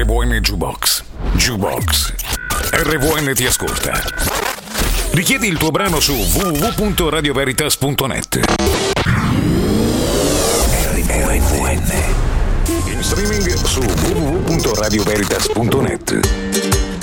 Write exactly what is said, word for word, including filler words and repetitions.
R V N Jukebox. Jukebox. R V N ti ascolta. Richiedi il tuo brano su w w w punto radio veritas punto net. R V N. In streaming su w w w punto radio veritas punto net.